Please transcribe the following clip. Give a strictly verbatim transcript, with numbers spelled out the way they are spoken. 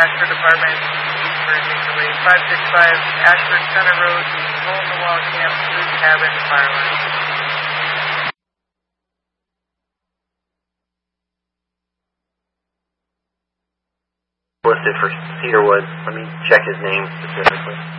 Ashford Apartment, East Virginia, five six five Ashford Center Road, Hole in the Wall Camp, Blue Cabin, Fire Line. Listed for Cedarwood. Let me check his name specifically.